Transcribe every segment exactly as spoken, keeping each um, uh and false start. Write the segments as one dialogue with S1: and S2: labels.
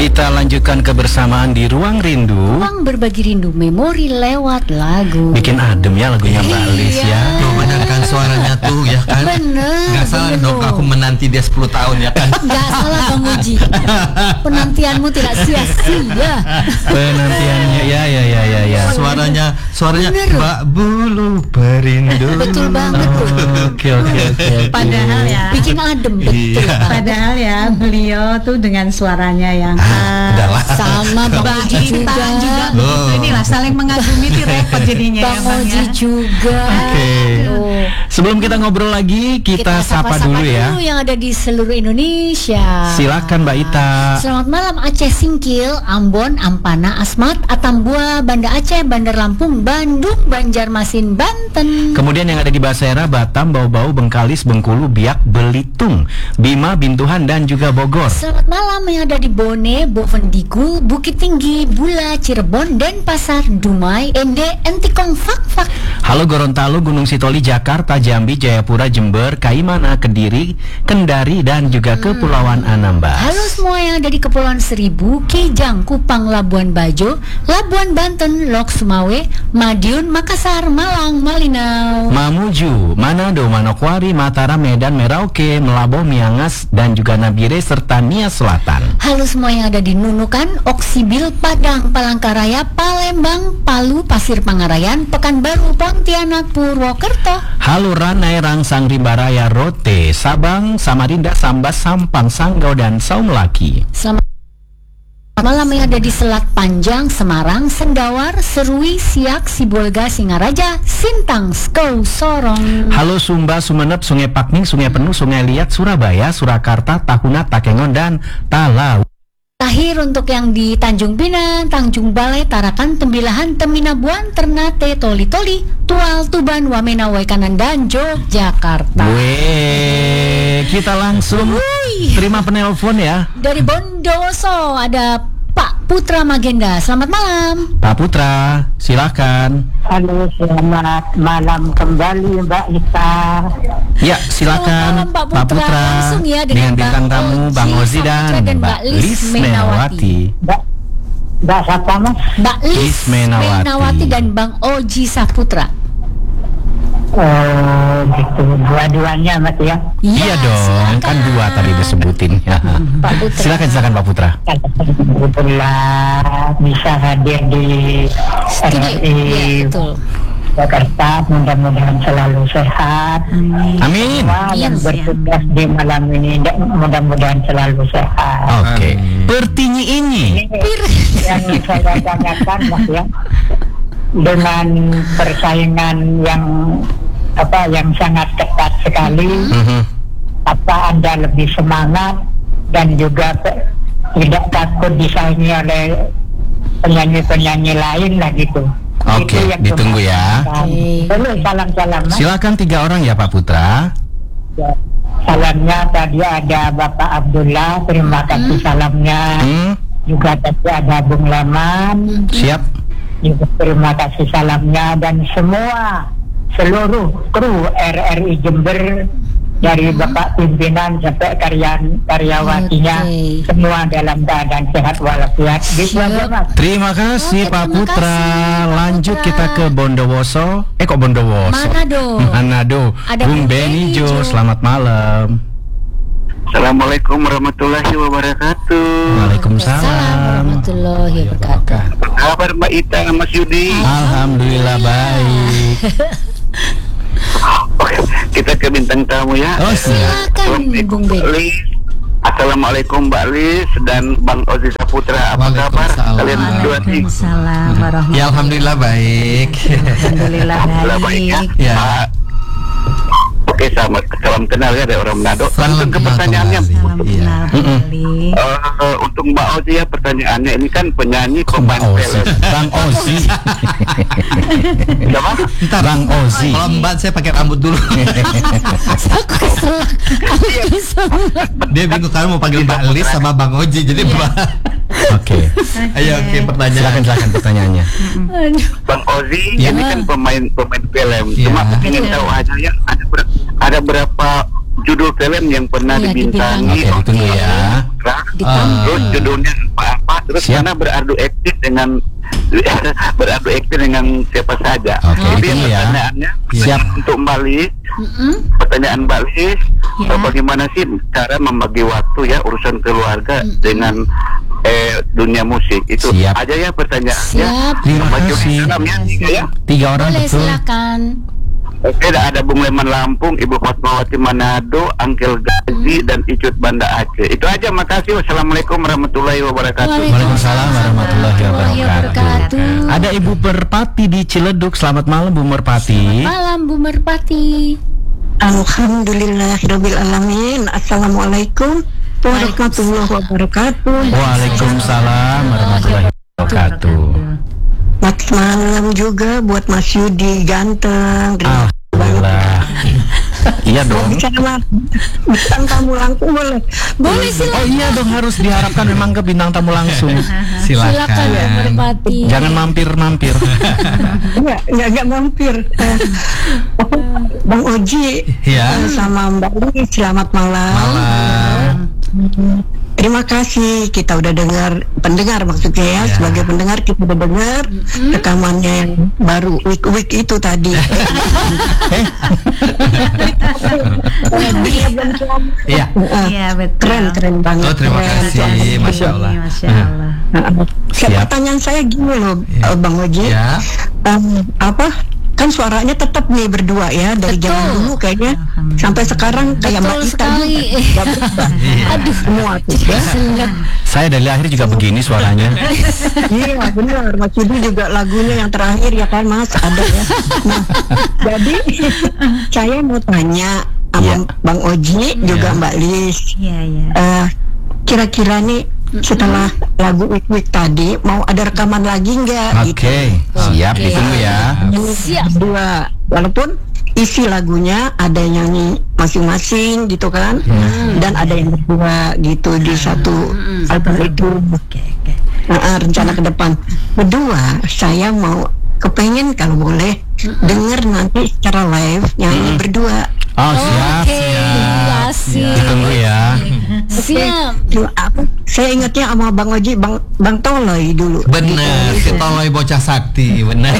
S1: Kita lanjutkan kebersamaan di Ruang Rindu.
S2: Ruang berbagi rindu memori lewat lagu.
S1: Bikin adem ya lagunya Mbak Lis ya.
S3: Tuh mendengarkan suaranya tuh ya kan.
S2: Bener.
S3: Gak salah
S2: bener.
S3: dong aku menanti dia sepuluh tahun ya kan.
S2: Gak salah Bang Uji. Penantianmu tidak sia-sia.
S1: Penantiannya ya ya ya ya ya.
S3: Suaranya suaranya
S2: Bener.
S3: Mbak Bulu Perindu.
S2: Betul banget tuh.
S1: Oke oke oke.
S4: Padahal ya,
S2: Bikin adem betul.
S3: Iya.
S2: Bang.
S4: padahal ya beliau tuh dengan suaranya yang khas.
S3: Udahlah.
S2: Sama Bang
S4: Mbak
S2: Uji
S4: Ita
S2: juga.
S4: juga
S3: Oh.
S4: inilah saling mengagumi di repot jadinya ya
S2: Bang
S4: Bang
S2: Uji
S4: ya.
S2: juga.
S1: Oke.
S2: Tuh.
S1: Sebelum kita ngobrol lagi, kita, sapa,
S2: sapa-sapa
S1: dulu ya.
S2: dulu yang ada di seluruh Indonesia.
S1: Silakan Mbak Ita.
S2: Selamat malam Aceh Singkil, Ambon, Ampana, Asmat, Atambua, Banda Aceh, Bandar Lampung, Bandung, Banjarmasin, Banten.
S1: Kemudian yang ada di Basera, Batam, Bau-Bau, Bengkalis, Bengkulu, Biak, Belitung, Bima, Bintuhan, dan juga Bogor.
S2: Selamat malam yang ada di Bone, Bovendigul, Bukit Tinggi, Bula, Cirebon, Denpasar, Dumai, Ende, Entikong, Fak-Fak.
S1: Halo Gorontalo, Gunung Sitoli, Jakarta, Jambi, Jayapura, Jember, Kaimana, Kediri, Kendari, dan juga Kepulauan Anambas.
S2: Halo semua yang ada di Kepulauan Seribu, Kijang, Kupang, Labuan Bajo, Labuan Banten, Lok Sumawe, Madiun, Makassar, Malang, Malinau.
S1: Mamuju, Manado, Manokwari, Mataram, Medan, Merauke, Melaboh, Miangas, dan juga Nabire, serta Nia Selatan.
S2: Halo semua yang ada di Nunukan, Oksibil, Padang, Palangkaraya, Palembang, Palu, Pasir Pangarayan, Pekanbaru, Pontianak, Purwokerto.
S1: Halo Ranai, Rangsang, Rimbaraya, Rote, Sabang, Samarinda, Sambas, Sampang, Sanggau, dan Saumlaki.
S2: Selamat malam yang ada di Selat Panjang, Semarang, Sendawar, Serui, Siak, Sibolga, Singaraja, Sintang, Skou, Sorong.
S1: Halo Sumba, Sumeneb, Sungai Pakming, Sungai Penuh, Sungai Liat, Surabaya, Surakarta, Tahuna, Takengon, dan Talau.
S2: Tahir untuk yang di Tanjung Pinang, Tanjung Balai, Tarakan, Tembilahan, Teminabuan, Ternate, Toli Toli, Tual, Tuban, Wamena, Waikanan, dan Yogyakarta.
S1: Weh, kita langsung
S2: Wuih.
S1: terima penelpon ya.
S2: Dari Bondowoso ada Pak Putra Magenda. Selamat malam.
S1: Pak Putra, silakan.
S5: Halo, selamat malam kembali Mbak Ita.
S1: Ya, silakan
S2: Selamat malam, Pak Putra. Langsung ya dengan
S1: dengan bintang
S2: Bang
S1: tamu
S2: Oji
S1: Bang Ozi dan
S2: Saputra dan
S1: Mbak
S2: Mbak Lis
S1: Lis
S2: Menawati.
S1: Menawati.
S5: Mbak, Mbak siapa Mas?
S2: Mbak Lis
S1: Lis Menawati.
S2: Menawati dan Bang Oji Saputra.
S5: Oh gitu, dua-duanya Mas ya.
S1: Iya dong,
S2: silakan.
S1: kan dua tadi disebutin ya.
S2: Pak Putra.
S1: Silakan silakan Pak Putra.
S5: Kebetulan bisa hadir di R
S2: Studio.
S5: R I
S2: Iya, betul.
S5: Jakarta, mudah-mudahan selalu sehat.
S1: Amin.
S5: Semua yang
S4: Amin.
S5: bertugas di malam ini mudah-mudahan selalu sehat.
S1: Oke.
S3: Amin.
S1: Pertinyi ini.
S5: Ini yang saya tanyakan Mas ya, dengan persaingan yang apa yang sangat ketat sekali,
S1: Mhm.
S5: apa Anda lebih semangat dan juga pe- tidak takut disaingi oleh penyanyi-penyanyi lain lah gitu.
S1: Oke,
S5: Itu yang
S1: ditunggu ya.
S2: Oke.
S5: Boleh salam-salam Mas.
S1: Silakan tiga orang ya Pak Putra.
S5: Ya. Salamnya tadi ada Bapak Abdullah, terima kasih salamnya.
S1: Hmm,
S5: Juga tadi ada Bung Leman,
S1: siap.
S5: juga terima kasih salamnya, dan semua seluruh kru R R I Jember dari Bapak pimpinan sampai karyan karyawatinya,
S2: Oke.
S5: semua dalam keadaan sehat walafiat. Gitu aja Mas.
S1: Terima kasih
S2: Oke,
S1: Pak
S2: terima
S1: Putra.
S2: kasih, Pak
S1: Lanjut
S2: Putra.
S1: kita ke Bondowoso. Eh kok Bondowoso?
S2: Manado.
S1: Manado.
S2: Ada
S1: Bung
S2: Bung
S1: Beni Jo,
S2: Beni Jo.
S1: selamat malam.
S6: Assalamualaikum warahmatullahi wabarakatuh.
S1: Waalaikumsalam.
S2: warahmatullahi wabarakatuh.
S6: Apa kabar Mbak Ita, Mas Yudi?
S1: Alhamdulillah baik.
S6: Oke, kita ke bintang tamu ya.
S1: Oh, siap.
S2: Silakan Bung Ben.
S6: Lis. Assalamualaikum Mbak Lis dan Bang Ozi Saputra. Apa kabar
S3: Waalaikumsalam.
S6: kalian berdua nih?
S4: Waalaikumsalam warahmatullahi
S3: Ya alhamdulillah baik.
S4: Alhamdulillah
S6: Alhamdulillah baik ya.
S4: baik.
S3: Ya.
S6: Ah, Oke, sama salam kenal ya dari orang Manado.
S3: Salam
S6: Langsung ke
S3: kenal
S6: pertanyaannya.
S3: kembali.
S4: Salam
S3: Iya.
S4: kenal kembali.
S6: Eh, untuk Mbak Ozi ya, pertanyaannya ini kan penyanyi
S1: Mbak
S6: pemain
S1: Ozi.
S6: film.
S1: Bang Ozi.
S6: Siapa?
S3: Ntar
S1: Bang Ozi.
S3: Kalau Mbak saya pakai rambut dulu.
S2: Aku kesel. Aku kesel.
S3: Dia bingung kan mau panggil Mbak Lis sama Bang Oji. Jadi Mbak.
S1: Oke.
S3: Ayo oke pertanyaan.
S1: Silakan silakan pertanyaannya.
S2: Aduh.
S6: Bang Ozi
S3: Ya.
S6: ini kan pemain pemain film.
S3: Ya.
S6: Cuma aku ingin tahu aja ya ada ber- ada berapa judul film yang pernah
S2: Iya,
S6: dibintangi
S2: dibintangi.
S1: Oke, ditunggu ya.
S6: Putra.
S2: Ditambah.
S6: Terus judulnya apa-apa, terus
S1: Siap.
S6: mana beradu ektis dengan beradu ektis dengan siapa saja.
S1: Oke,
S6: Jadi
S1: itu ya.
S6: pertanyaannya
S1: Siap.
S6: untuk Mbak Lis,
S2: Mm-mm.
S6: pertanyaan Mbak Lis,
S4: Ya.
S6: eh, bagaimana sih cara membagi waktu ya urusan keluarga dengan eh, dunia musik itu
S1: Siap.
S6: aja ya pertanyaannya.
S2: Siap.
S1: Terima
S6: Sama
S1: kasih.
S6: Jody Salam ya, tiga ya.
S1: Tiga orang
S2: Boleh,
S1: betul.
S2: silakan.
S6: Oke, ada Bung Leman Lampung, Ibu Fatmawati Manado, Angkel Gazi, dan Icut Banda Aceh. Itu aja, makasih. Wassalamualaikum warahmatullahi wabarakatuh.
S1: Waalaikumsalam warahmatullahi wabarakatuh.
S2: wabarakatuh.
S1: Ada Ibu Merpati di Ciledug. Selamat malam Bu Merpati.
S2: Malam Bu Merpati.
S7: Alhamdulillahirabbil alamin. Assalamualaikum warahmatullahi wabarakatuh.
S1: Waalaikumsalam warahmatullahi wabarakatuh.
S7: Selamat malam juga buat Mas Yudi ganteng. Terima kasih banyak.
S1: Alhamdulillah. Iya
S7: Mau
S1: dong.
S7: bicara sama bintang tamu langsung boleh?
S2: Boleh
S1: Oh
S2: silakan.
S1: iya dong, harus diharapkan memang ke bintang tamu langsung.
S2: Silakan Bu Merpati.
S1: Jangan mampir-mampir.
S7: Enggak, enggak, enggak mampir. Eh, Bang Oji
S3: Ya.
S7: eh, sama Mbak Lis, selamat malam.
S3: Malam.
S7: Terima kasih, kita udah dengar, pendengar maksudnya ya,
S3: Ya.
S7: sebagai pendengar kita udah dengar rekamannya yang baru week-week itu tadi.
S3: Iya.
S7: Eh,
S4: Iya, betul.
S7: keren keren banget.
S3: Oh, terima
S7: Keren.
S3: kasih. Masya Allah.
S4: Masya Allah.
S7: Heeh.
S1: Siap.
S7: Pertanyaan saya gini loh,
S3: Ya.
S7: eh, Bang Oji.
S3: Ya.
S7: Em, apa? Kan suaranya tetap nih berdua ya dari
S2: Betul.
S7: zaman dulu kayaknya sampai sekarang kayak Mbak
S2: Betul
S7: Ita
S2: sekali.
S7: juga. Nggak berubah.
S2: Aduh,
S7: Semua tuh ya.
S1: Saya dari lahir juga begini suaranya.
S7: Iya benar, Mas Yudi juga lagunya yang terakhir ya kan Mas ada ya. Nah, jadi saya mau tanya sama
S1: Iya.
S7: Bang Oji juga
S3: Iya.
S7: Mbak Lis.
S4: Iya, iya.
S7: Eh, kira-kira nih setelah lagu Week Week tadi mau ada rekaman lagi nggak?
S1: Oke, siap
S2: Oke.
S1: ditunggu ya.
S2: Siap.
S7: Dua, walaupun isi lagunya ada yang nyanyi masing-masing gitu kan, dan ada yang berdua gitu di satu album itu.
S4: Oke, oke.
S7: Nah, rencana ke depan. Kedua, saya mau kepengen kalau boleh denger nanti secara live nyanyi berdua.
S1: Oh siap,
S2: Oke,
S1: siap.
S2: asik.
S1: Ditunggu ya.
S2: Siap.
S7: Tuh, apa? Saya ingatnya sama Bang Oji, Bang Bang Toloy dulu.
S3: Bener, si Toloy bocah sakti, bener.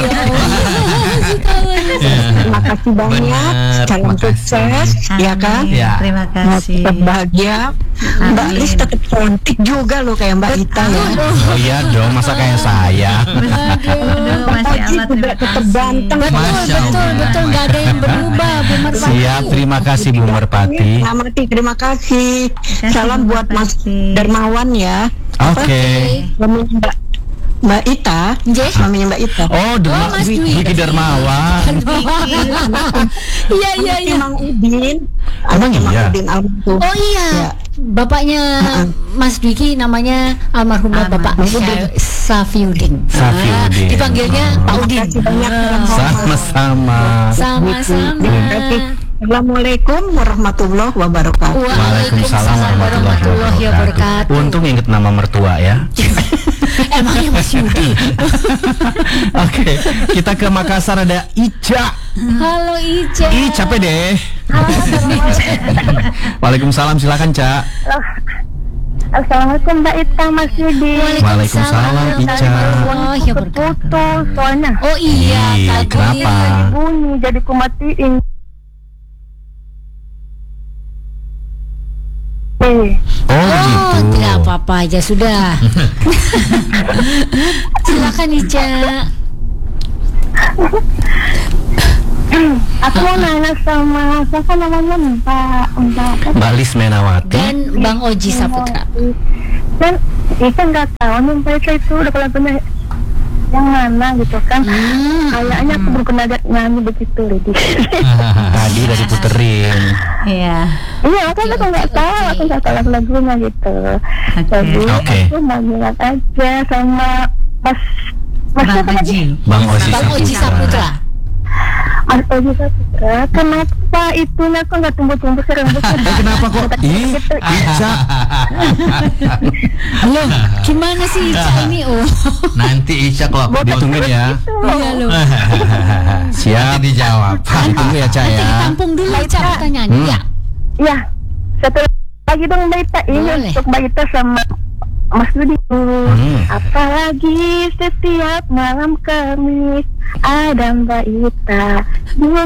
S7: Terima kasih banyak.
S3: Bener,
S7: Salam
S3: makasih.
S7: sukses, ya kan?
S4: Amin.
S3: Ya.
S4: Terima
S7: Nah,
S4: kasih.
S7: tetap bahagia. Mbak
S4: Amin.
S7: Lis tetap cantik juga loh kayak Mbak Ita ya.
S1: Oh iya dong, masa kayak saya.
S4: Aduh, Masya
S7: Oji
S4: Allah,
S7: juga
S4: terima
S7: tetap
S4: kasih.
S7: ganteng.
S2: Betul,
S3: Masya
S2: betul,
S3: Allah.
S2: betul. Nggak ada yang berubah Bu Merpati.
S1: Siap, terima kasih Bu Merpati.
S7: Amati, terima kasih.
S4: kasih,
S7: Salam
S4: terima
S7: buat Mas
S4: kasih.
S7: Dermawan ya.
S1: Oke.
S7: Suaminya Mbak Mbak Ita,
S2: Jess?
S7: suaminya Mbak Ita.
S1: Oh, Derma,
S2: Oh, Mas Dwi.
S1: Dwi Dermawan.
S2: Iya, iya, iya.
S7: Mang Udin,
S1: Emang
S7: anaknya Mang
S1: iya?
S7: Udin almarhum.
S2: Oh iya,
S7: Ya.
S2: bapaknya Mas Dwiki namanya almarhum
S4: Almarhum.
S2: Bapak Sya- Safiuddin.
S1: Safiuddin.
S2: Ah, dipanggilnya Pak Udin.
S7: Terima kasih banyak. Salam hormat.
S1: Sama-sama.
S2: Sama-sama.
S7: Terima kasih. Assalamualaikum warahmatullahi wabarakatuh.
S1: Waalaikumsalam warahmatullahi wabarakatuh. Untung inget nama mertua ya.
S2: Emangnya Mas Yudi?
S1: Oke, kita ke Makassar ada Ica.
S2: Halo Ica.
S1: Ih, capek deh. Waalaikumsalam, silakan, Ca.
S8: Assalamualaikum Mbak Ita, Mas Yudi.
S1: Waalaikumsalam, Ica.
S2: Oh, ya berkata.
S8: Putus soalnya
S2: Oh iya,
S1: Ih,
S2: Kak
S1: kenapa?
S2: Kuliah.
S8: bunyi jadi kumatiin. Eh,
S1: Oh,
S2: Oh,
S1: gitu.
S2: tidak apa-apa aja sudah. Silakan Ica.
S8: aku mau nanya sama siapa namanya Mbak Mbak
S1: Mbak Lis Menawati.
S2: Dan Bang Oji Saputra.
S8: Dan itu nggak tahu nih Mbak Ita itu udah lagunya yang mana gitu kan?
S2: Hmm.
S8: Kayaknya aku belum pernah lihat nyanyi begitu lagi.
S1: Tadi udah diputerin.
S4: Iya.
S8: Iya, aku aku nggak tahu, aku nggak tahu lagu-lagunya gitu. Jadi
S1: Oke.
S8: aku mau bilang aja sama Mas Mas
S4: Bang
S8: siapa lagi?
S4: Oji.
S1: Bang Oji
S2: Bang Oji Saputra.
S8: Mas Oji Saputra. Kenapa itunya kok nggak tumbuh-tumbuh sih rambutnya?
S1: Eh, kenapa kok? Ih,
S8: Gitu.
S1: Ica.
S2: Halo, gimana sih Ica ini? Oh,
S3: Nanti Ica kalau aku
S1: Ditungguin ya.
S2: iya loh.
S1: Siap.
S3: Nanti dijawab.
S1: Ditunggu ya, Ca
S2: Nanti
S1: ya.
S2: ditampung dulu Ica pertanyaannya.
S1: Hmm.
S2: Ya.
S8: Ya, satu lagi dong Mbak Ita. Ini
S2: Boleh.
S8: untuk Mbak Ita sama Mas Budi.
S1: Hmm.
S8: Apalagi setiap malam Kamis ada Mbak Ita.